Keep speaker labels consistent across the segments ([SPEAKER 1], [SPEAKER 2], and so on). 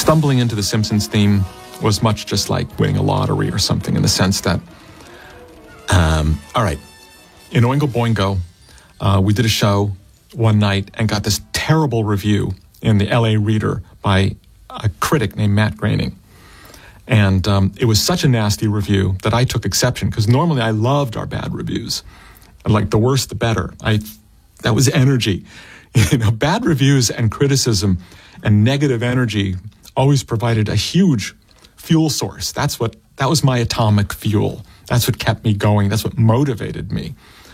[SPEAKER 1] stumbling into the Simpsons theme was much just like winning a lottery or something, in the sense that, all right, in Oingo Boingo, we did a show one night and got this terrible review in the LA Reader by a critic named Matt Groening. And it was such a nasty review that I took exception, because normally I loved our bad reviews. Like, the worse, the better. That was energy. You know, bad reviews and criticism and negative energy always provided a huge fuel source. That was my atomic fuel. That's what kept me going. That's what motivated me.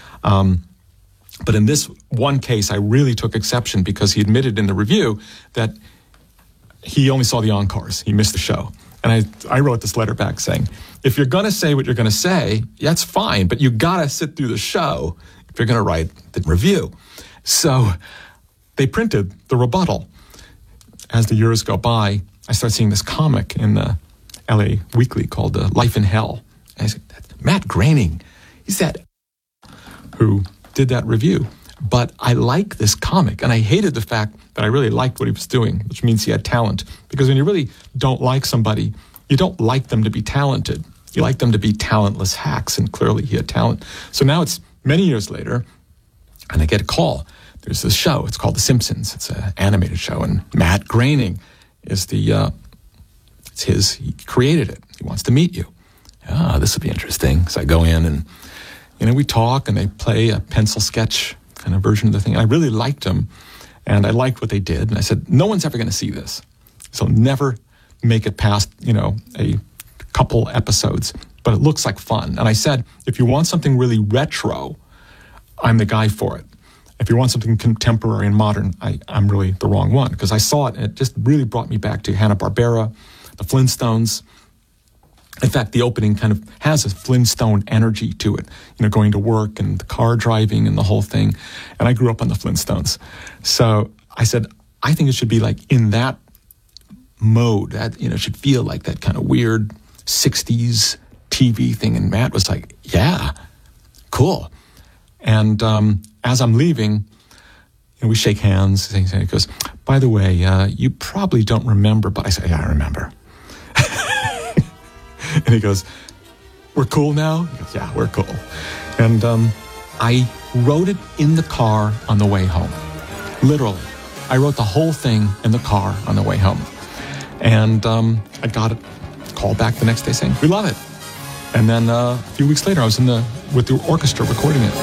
[SPEAKER 1] But in this one case, I really took exception, because he admitted in the review that he only saw the encores. He missed the show. And I wrote this letter back saying, if you're going to say what you're going to say, that's fine, but you got to sit through the show if you're going to write the review. So they printed the rebuttal. As the years go by, I start seeing this comic in the LA Weekly called Life in Hell. And I said, Matt Groening, he's that who did that review. But I like this comic, and I hated the fact that I really liked what he was doing, which means he had talent. Because when you really don't like somebody, you don't like them to be talented. You like them to be talentless hacks, and clearly he had talent. So now it's many years later, and I get a call. There's this show. It's called The Simpsons. It's an animated show, and Matt Groening is it's his. He created it. He wants to meet you. This will be interesting. So I go in, and we talk, and they play a pencil sketch kind of version of the thing. I really liked them, and I liked what they did. And I said, no one's ever going to see this. So never make it past, a couple episodes. But it looks like fun. And I said, if you want something really retro, I'm the guy for it. If you want something contemporary and modern, I'm really the wrong one. Because I saw it, and it just really brought me back to Hanna-Barbera, the Flintstones. In fact, the opening kind of has a Flintstone energy to it, going to work and the car driving and the whole thing. And I grew up on the Flintstones. So I said, I think it should be like in that mode, that, it should feel like that kind of weird 60s TV thing. And Matt was like, yeah, cool. And as I'm leaving, we shake hands. He goes, by the way, you probably don't remember, but I said, yeah, I remember. And he goes, we're cool now? He goes, yeah, we're cool. And I wrote it in the car on the way home. Literally. I wrote the whole thing in the car on the way home. And I got a call back the next day saying, we love it. And then a few weeks later, I was with the orchestra recording it.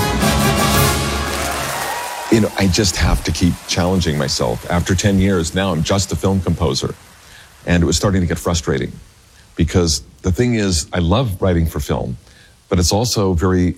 [SPEAKER 2] I just have to keep challenging myself. After 10 years, now I'm just a film composer. And it was starting to get frustrating. Because the thing is, I love writing for film, but it's also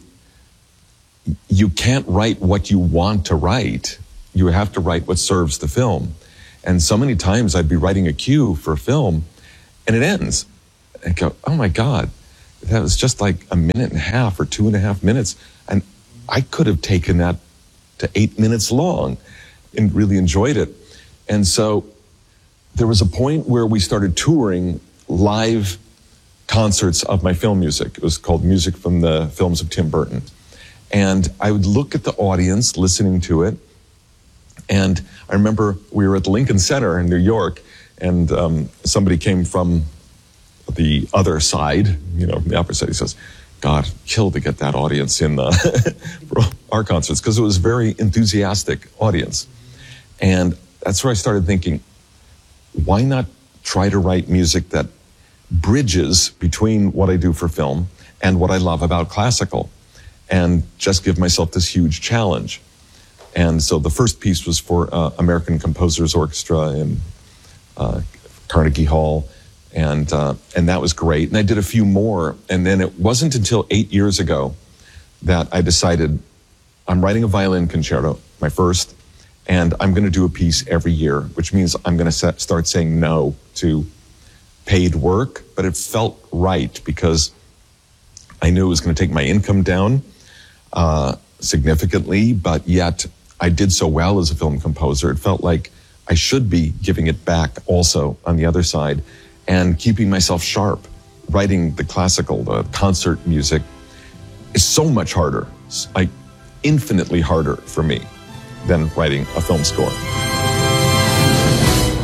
[SPEAKER 2] you can't write what you want to write. You have to write what serves the film. And so many times I'd be writing a cue for a film, and it ends. And I go, oh my God, that was just like a minute and a half or 2.5 minutes. And I could have taken that to 8 minutes long and really enjoyed it. And so there was a point where we started touring live concerts of my film music. It was called Music from the Films of Tim Burton. And I would look at the audience listening to it. And I remember we were at the Lincoln Center in New York, and somebody came from the other side, from the upper side. He says, God, kill to get that audience in for our concerts, because it was a very enthusiastic audience. And that's where I started thinking, why not try to write music that bridges between what I do for film and what I love about classical, and just give myself this huge challenge. And so the first piece was for American Composers Orchestra in Carnegie Hall, and that was great. And I did a few more, and then it wasn't until 8 years ago that I decided I'm writing a violin concerto, my first, and I'm going to do a piece every year, which means I'm going to start saying no to paid work. But it felt right, because I knew it was going to take my income down significantly, but yet I did so well as a film composer. It felt like I should be giving it back also on the other side, and keeping myself sharp. Writing the classical, the concert music is so much harder, like infinitely harder for me than writing a film score.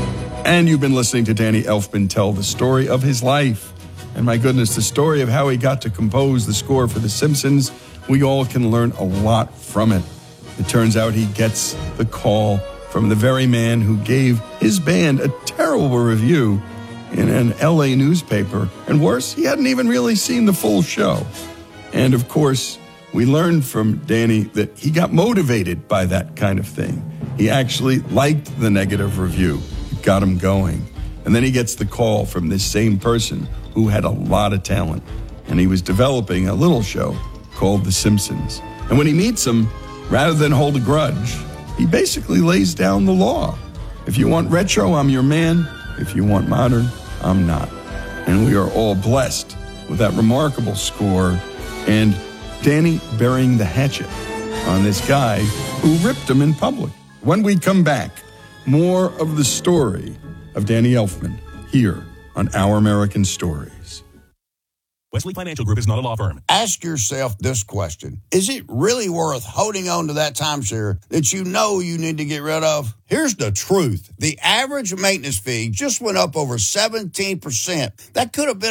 [SPEAKER 3] And you've been listening to Danny Elfman tell the story of his life. And my goodness, the story of how he got to compose the score for The Simpsons, we all can learn a lot from it. It turns out he gets the call from the very man who gave his band a terrible review in an LA newspaper. And worse, he hadn't even really seen the full show. And of course, we learned from Danny that he got motivated by that kind of thing. He actually liked the negative review. It got him going. And then he gets the call from this same person who had a lot of talent. And he was developing a little show called The Simpsons. And when he meets him, rather than hold a grudge, he basically lays down the law. If you want retro, I'm your man. If you want modern, I'm not. And we are all blessed with that remarkable score and Danny burying the hatchet on this guy who ripped him in public. When we come back, more of the story of Danny Elfman here on Our American Stories.
[SPEAKER 4] Wesley Financial Group is not a law firm.
[SPEAKER 5] Ask yourself this question. Is it really worth holding on to that timeshare that you know you need to get rid of? Here's the truth. The average maintenance fee just went up over 17%. That could have been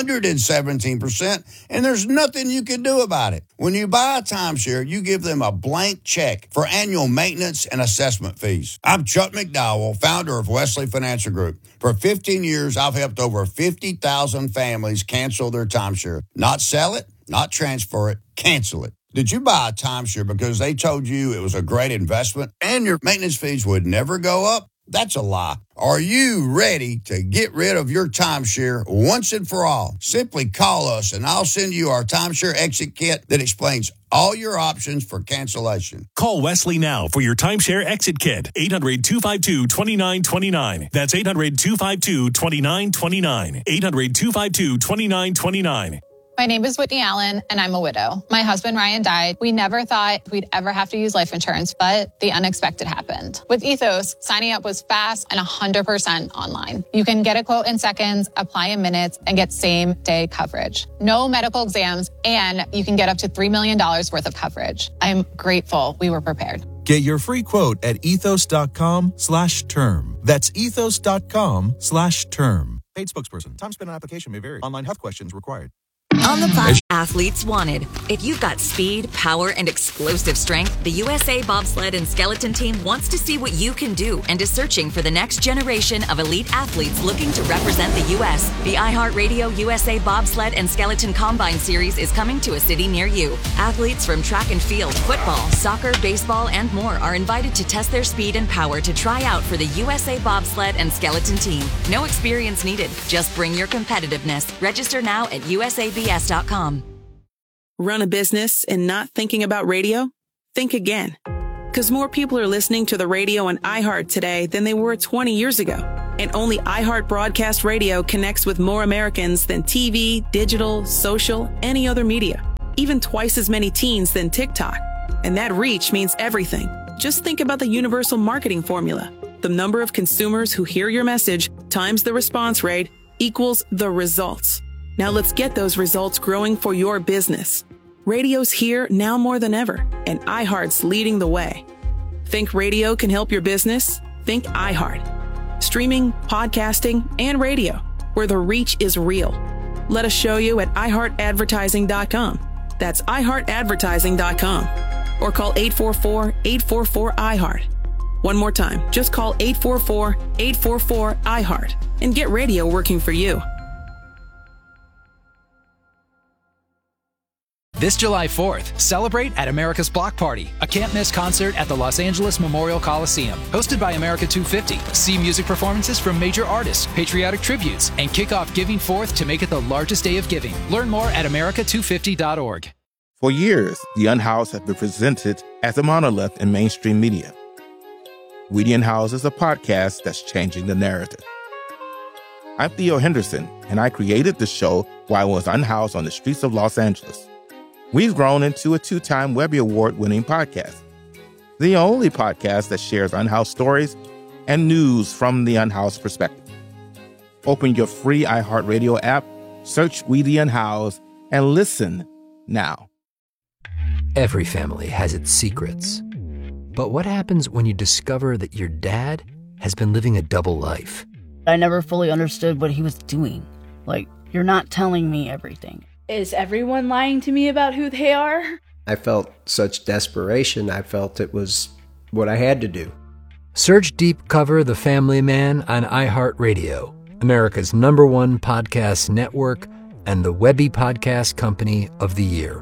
[SPEAKER 5] 117%, and there's nothing you can do about it. When you buy a timeshare, you give them a blank check for annual maintenance and assessment fees. I'm Chuck McDowell, founder of Wesley Financial Group. For 15 years, I've helped over 50,000 families cancel their timeshare. Not sell it, not transfer it, cancel it. Did you buy a timeshare because they told you it was a great investment and your maintenance fees would never go up? That's a lie. Are you ready to get rid of your timeshare once and for all? Simply call us and I'll send you our timeshare exit kit that explains all your options for cancellation.
[SPEAKER 4] Call Wesley now for your timeshare exit kit. 800-252-2929. That's 800-252-2929. 800-252-2929.
[SPEAKER 6] My name is Whitney Allen, and I'm a widow. My husband, Ryan, died. We never thought we'd ever have to use life insurance, but the unexpected happened. With Ethos, signing up was fast and 100% online. You can get a quote in seconds, apply in minutes, and get same-day coverage. No medical exams, and you can get up to $3 million worth of coverage. I'm grateful we were prepared.
[SPEAKER 7] Get your free quote at ethos.com/term. That's ethos.com/term. Paid spokesperson. Time spent on application may vary. Online health questions required.
[SPEAKER 8] On the platform, Athletes Wanted. If you've got speed, power, and explosive strength, the USA Bobsled and Skeleton Team wants to see what you can do and is searching for the next generation of elite athletes looking to represent the U.S. The iHeartRadio USA Bobsled and Skeleton Combine Series is coming to a city near you. Athletes from track and field, football, soccer, baseball, and more are invited to test their speed and power to try out for the USA Bobsled and Skeleton Team. No experience needed. Just bring your competitiveness. Register now at usabs.com.
[SPEAKER 9] Run a business and not thinking about radio? Think again. Because more people are listening to the radio on iHeart today than they were 20 years ago. And only iHeart Broadcast Radio connects with more Americans than TV, digital, social, any other media. Even twice as many teens than TikTok. And that reach means everything. Just think about the universal marketing formula. The number of consumers who hear your message times the response rate equals the results. Now let's get those results growing for your business. Radio's here now more than ever, and iHeart's leading the way. Think radio can help your business? Think iHeart. Streaming, podcasting, and radio, where the reach is real. Let us show you at iHeartAdvertising.com. That's iHeartAdvertising.com. Or call 844-844-iHeart. One more time, just call 844-844-iHeart and get radio working for you.
[SPEAKER 10] This July 4th, celebrate at America's Block Party, a can't-miss concert at the Los Angeles Memorial Coliseum. Hosted by America 250, see music performances from major artists, patriotic tributes, and kick off Giving Forth to make it the largest day of giving. Learn more at america250.org.
[SPEAKER 11] For years, The Unhoused has been presented as a monolith in mainstream media. We the Unhoused is a podcast that's changing the narrative. I'm Theo Henderson, and I created the show while I was unhoused on the streets of Los Angeles. We've grown into a 2-time Webby Award-winning podcast, the only podcast that shares unhoused stories and news from the unhoused perspective. Open your free iHeartRadio app, search We the Unhoused, and listen now.
[SPEAKER 12] Every family has its secrets. But what happens when you discover that your dad has been living a double life?
[SPEAKER 13] I never fully understood what he was doing. Like, you're not telling me everything.
[SPEAKER 14] Is everyone lying to me about who they are?
[SPEAKER 15] I felt such desperation. I felt it was what I had to do.
[SPEAKER 12] Search Deep Cover The Family Man on iHeartRadio, America's #1 podcast network and the Webby Podcast Company of the Year.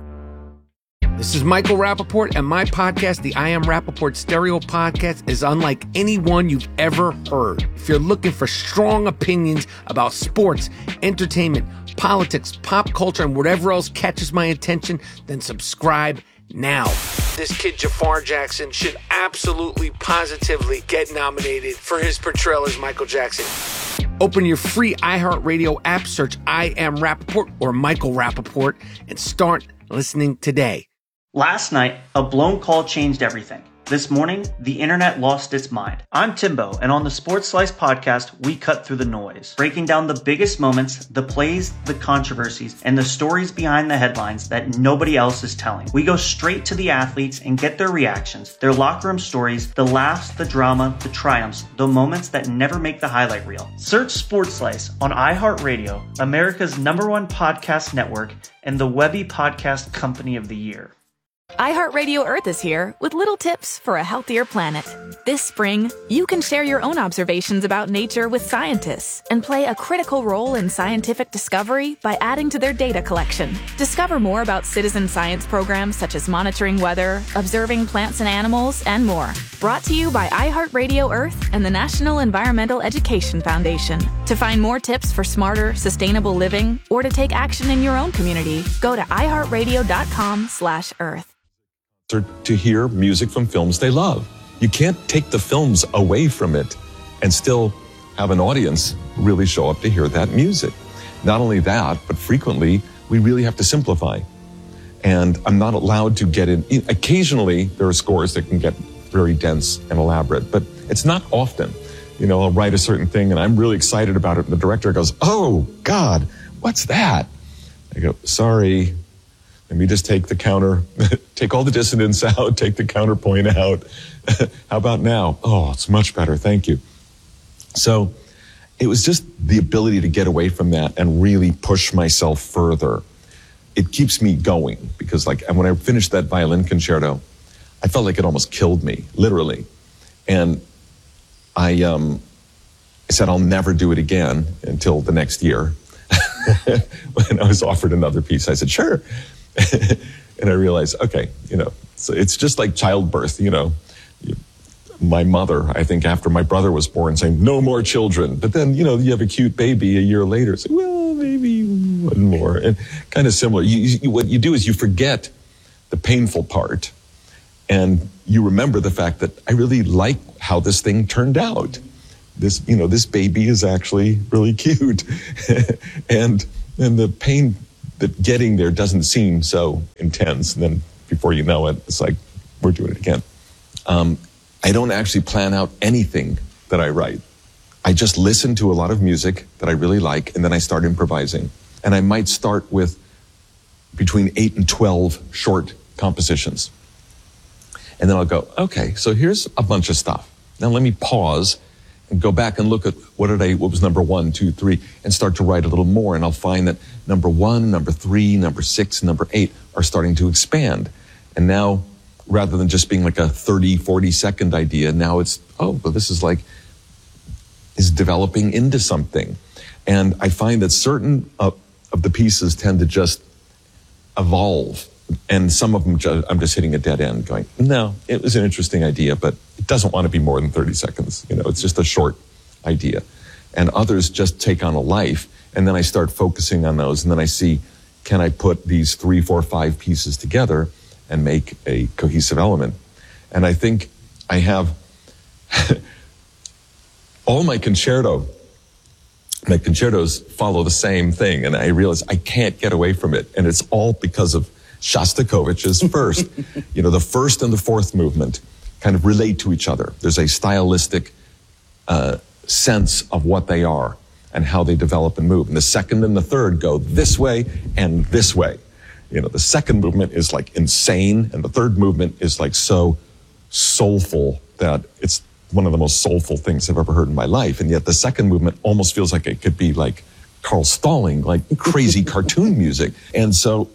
[SPEAKER 16] This is Michael Rappaport, and my podcast, the I Am Rappaport Stereo Podcast, is unlike any one you've ever heard. If you're looking for strong opinions about sports, entertainment, politics, pop culture, and whatever else catches my attention, then subscribe now. This kid Jafar Jackson should absolutely, positively get nominated for his portrayal as Michael Jackson. Open your free iHeartRadio app, search I Am Rappaport or Michael Rappaport, and start listening today.
[SPEAKER 17] Last night, a blown call changed everything. This morning, the internet lost its mind. I'm Timbo, and on the Sports Slice podcast, we cut through the noise, breaking down the biggest moments, the plays, the controversies, and the stories behind the headlines that nobody else is telling. We go straight to the athletes and get their reactions, their locker room stories, the laughs, the drama, the triumphs, the moments that never make the highlight reel. Search Sports Slice on iHeartRadio, America's #1 podcast network, and the Webby Podcast Company of the Year.
[SPEAKER 18] iHeartRadio Earth is here with little tips for a healthier planet. This spring, you can share your own observations about nature with scientists and play a critical role in scientific discovery by adding to their data collection. Discover more about citizen science programs such as monitoring weather, observing plants and animals, and more. Brought to you by iHeartRadio Earth and the National Environmental Education Foundation. To find more tips for smarter, sustainable living or to take action in your own community, go to iHeartRadio.com/Earth.
[SPEAKER 2] To hear music from films they love. You can't take the films away from it and still have an audience really show up to hear that music. Not only that, but frequently we really have to simplify. And I'm not allowed to get in. Occasionally there are scores that can get very dense and elaborate, but it's not often. You know, I'll write a certain thing and I'm really excited about it. And the director goes, "Oh God, what's that?" I go, "Sorry. Let me just take the counter, take all the dissonance out, take the counterpoint out. How about now? Oh, it's much better. Thank you." So it was just the ability to get away from that and really push myself further. It keeps me going because when I finished that violin concerto, I felt like it almost killed me, literally. And I said, I'll never do it again until the next year. When I was offered another piece, I said, sure. And I realized, okay, so it's just like childbirth, my mother, I think after my brother was born saying, no more children. But then, you have a cute baby a year later. It's like, well, maybe one more. And kind of similar. What you do is you forget the painful part and you remember the fact that I really like how this thing turned out. This baby is actually really cute. and the pain that getting there doesn't seem so intense. And then before you know it, it's like, we're doing it again. I don't actually plan out anything that I write. I just listen to a lot of music that I really like, and then I start improvising. And I might start with between 8 and 12 short compositions. And then I'll go, okay, so here's a bunch of stuff. Now let me pause and go back and look at what was number 1, 2, 3, and start to write a little more. And I'll find that number 1, number 3, number 6, and number 8 are starting to expand. And now, rather than just being like a 30, 40-second idea, now it's, this is developing into something. And I find that certain of the pieces tend to just evolve. And some of them, I'm just hitting a dead end going, no, it was an interesting idea, but it doesn't want to be more than 30 seconds. It's just a short idea. And others just take on a life. And then I start focusing on those. And then I see, can I put these 3, 4, 5 pieces together and make a cohesive element? And I think I have all my concertos follow the same thing. And I realize I can't get away from it. And it's all because of Shostakovich's first. The first and the fourth movement kind of relate to each other. There's a stylistic sense of what they are and how they develop and move. And the second and the third go this way and this way. The second movement is like insane, and the third movement is like so soulful that it's one of the most soulful things I've ever heard in my life. And yet the second movement almost feels like it could be like Carl Stalling, like crazy cartoon music. And so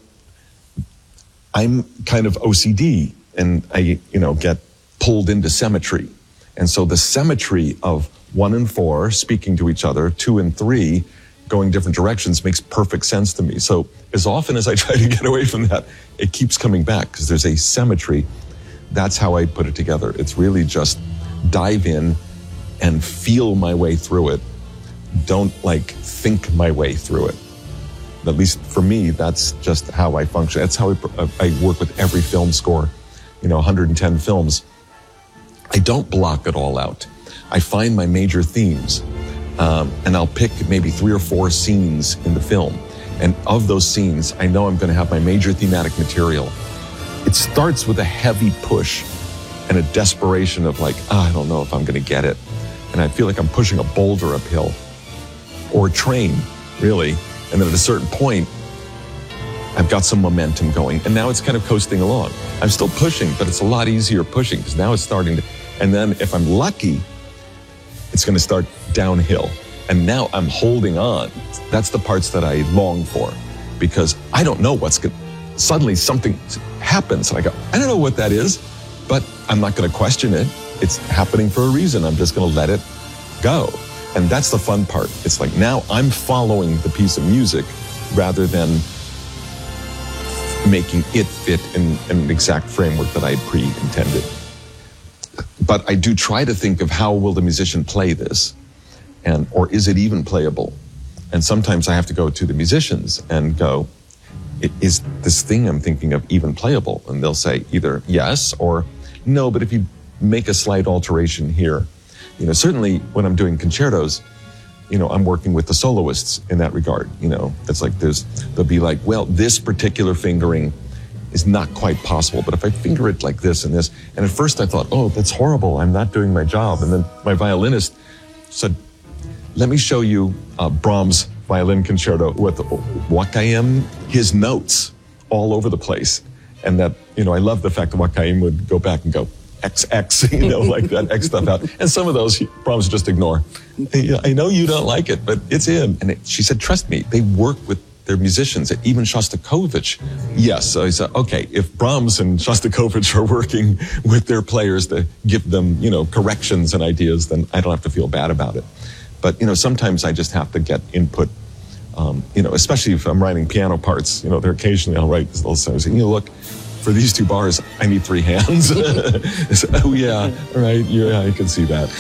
[SPEAKER 2] I'm kind of OCD, and I, get pulled into symmetry. And so the symmetry of 1 and 4 speaking to each other, 2 and 3 going different directions makes perfect sense to me. So as often as I try to get away from that, it keeps coming back because there's a symmetry. That's how I put it together. It's really just dive in and feel my way through it. Don't think my way through it. At least for me, that's just how I function. That's how I work with every film score, 110 films. I don't block it all out. I find my major themes, and I'll pick maybe 3 or 4 scenes in the film. And of those scenes, I know I'm going to have my major thematic material. It starts with a heavy push and a desperation of I don't know if I'm going to get it. And I feel like I'm pushing a boulder uphill, or a train, really. And then at a certain point, I've got some momentum going, and now it's kind of coasting along. I'm still pushing, but it's a lot easier pushing because now it's starting to, and then if I'm lucky, it's going to start downhill. And now I'm holding on. That's the parts that I long for, because I don't know what's going to, suddenly something happens and I go, I don't know what that is, but I'm not going to question it. It's happening for a reason. I'm just going to let it go. And that's the fun part. It's like now I'm following the piece of music rather than making it fit in an exact framework that I had pre-intended. But I do try to think of how will the musician play this, or is it even playable? And sometimes I have to go to the musicians and go, is this thing I'm thinking of even playable? And they'll say either yes or no, but if you make a slight alteration here. Certainly when I'm doing concertos, I'm working with the soloists in that regard. It's like they'll be like, well, this particular fingering is not quite possible, but if I finger it like this and this, and at first I thought, oh, that's horrible, I'm not doing my job. And then my violinist said, let me show you Brahms' violin concerto with Joachim, his notes all over the place. And that, I love the fact that Joachim would go back and go, XX, like that X stuff out. And some of those Brahms just ignore. I know you don't like it, but it's in. And she said, trust me, they work with their musicians, even Shostakovich. Yes, so I said, okay, if Brahms and Shostakovich are working with their players to give them, corrections and ideas, then I don't have to feel bad about it. But, sometimes I just have to get input, especially if I'm writing piano parts, they're occasionally I'll write this little song, say, look, for these 2 bars, I need 3 hands. Oh, yeah, right, yeah, I can see that.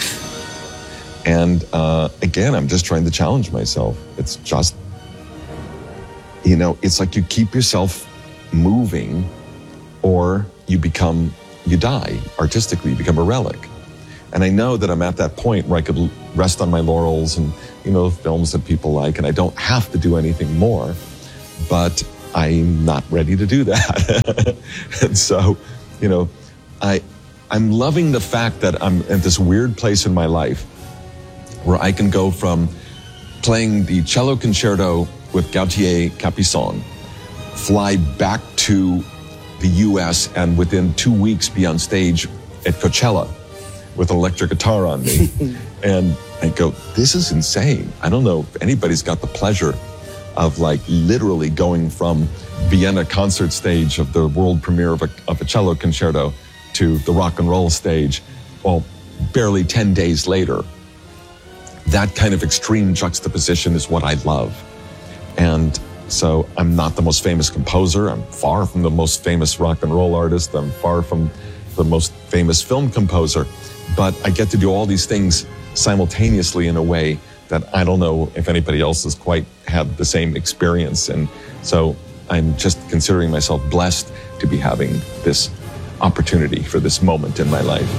[SPEAKER 2] And again, I'm just trying to challenge myself. It's just, it's like you keep yourself moving or you die artistically, you become a relic. And I know that I'm at that point where I could rest on my laurels and, films that people like, and I don't have to do anything more, but I'm not ready to do that. And so, I'm loving the fact that I'm at this weird place in my life where I can go from playing the cello concerto with Gautier Capuçon, fly back to the US, and within 2 weeks be on stage at Coachella with an electric guitar on me. And I go, this is insane. I don't know if anybody's got the pleasure of literally going from Vienna concert stage of the world premiere of a cello concerto to the rock and roll stage, barely 10 days later. That kind of extreme juxtaposition is what I love. And so I'm not the most famous composer. I'm far from the most famous rock and roll artist. I'm far from the most famous film composer. But I get to do all these things simultaneously in a way that I don't know if anybody else has quite had the same experience. And so I'm just considering myself blessed to be having this opportunity for this moment in my life.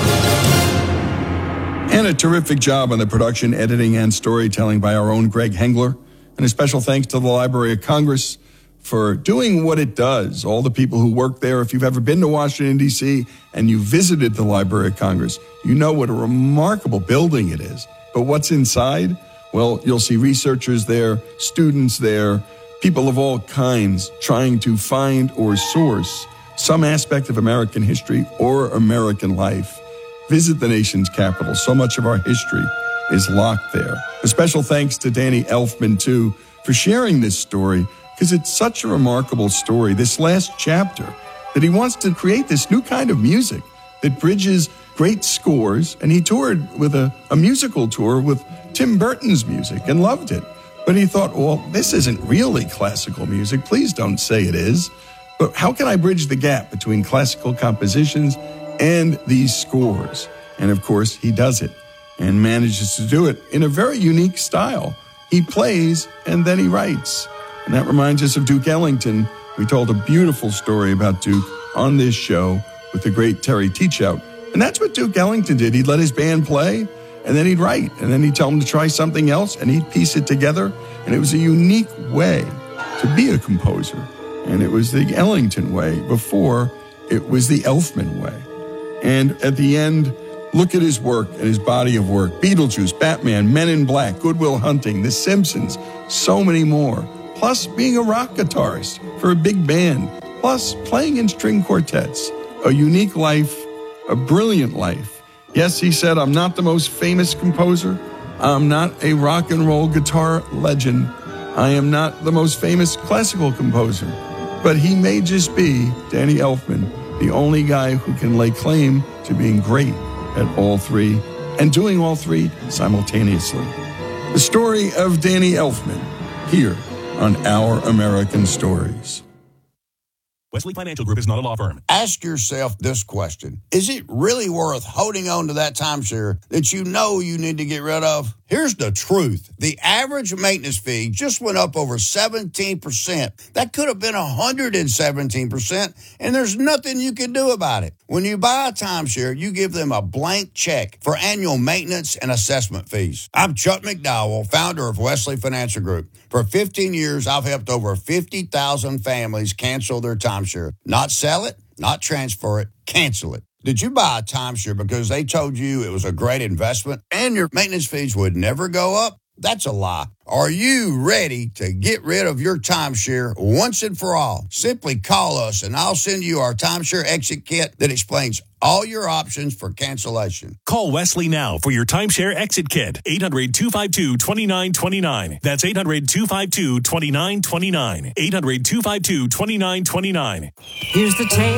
[SPEAKER 3] And a terrific job on the production, editing, and storytelling by our own Greg Hengler. And a special thanks to the Library of Congress for doing what it does. All the people who work there. If you've ever been to Washington, D.C., and you visited the Library of Congress, you know what a remarkable building it is. But what's inside? Well, you'll see researchers there, students there, people of all kinds trying to find or source some aspect of American history or American life. Visit the nation's capital. So much of our history is locked there. A special thanks to Danny Elfman, too, for sharing this story, because it's such a remarkable story, this last chapter, that he wants to create this new kind of music that bridges great scores. And he toured with a musical tour with Tim Burton's music and loved it. But he thought, well, this isn't really classical music. Please don't say it is. But how can I bridge the gap between classical compositions and these scores? And of course, he does it and manages to do it in a very unique style. He plays and then he writes. And that reminds us of Duke Ellington. We told a beautiful story about Duke on this show with the great Terry Teachout. And that's what Duke Ellington did. He'd let his band play, and then he'd write. And then he'd tell them to try something else, and he'd piece it together. And it was a unique way to be a composer. And it was the Ellington way before it was the Elfman way. And at the end, look at his work and his body of work. Beetlejuice, Batman, Men in Black, Good Will Hunting, The Simpsons, so many more. Plus being a rock guitarist for a big band. Plus playing in string quartets. A unique life, a brilliant life. Yes, he said, I'm not the most famous composer. I'm not a rock and roll guitar legend. I am not the most famous classical composer. But he may just be, Danny Elfman, the only guy who can lay claim to being great at all three and doing all three simultaneously. The story of Danny Elfman here on Our American Stories.
[SPEAKER 4] Wesley Financial Group is not a law firm.
[SPEAKER 5] Ask yourself this question. Is it really worth holding on to that timeshare that you know you need to get rid of? Here's the truth. The average maintenance fee just went up over 17%. That could have been 117%, and there's nothing you can do about it. When you buy a timeshare, you give them a blank check for annual maintenance and assessment fees. I'm Chuck McDowell, founder of Wesley Financial Group. For 15 years, I've helped over 50,000 families cancel their timeshare. Not sell it, not transfer it, cancel it. Did you buy a timeshare because they told you it was a great investment and your maintenance fees would never go up? That's a lie. Are you ready to get rid of your timeshare once and for all? Simply call us and I'll send you our timeshare exit kit that explains all your options for cancellation.
[SPEAKER 4] Call Wesley now for your timeshare exit kit. 800-252-2929. That's 800-252-2929. 800-252-2929.
[SPEAKER 19] Here's the tale